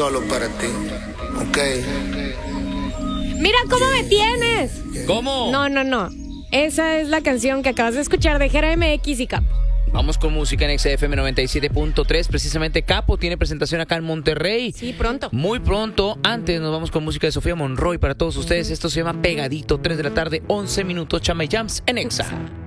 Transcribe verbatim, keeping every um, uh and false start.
solo para ti, ok. Mira cómo me tienes. ¿Cómo? No, no, no. Esa es la canción que acabas de escuchar de Jera M X y Capo. Vamos con música en X F M noventa y siete punto tres. Precisamente Capo tiene presentación acá en Monterrey. Sí, pronto. Muy pronto. Antes nos vamos con música de Sofía Monroy para todos ustedes. Esto se llama Pegadito. tres de la tarde, once minutos. Chama y Jams en Exa.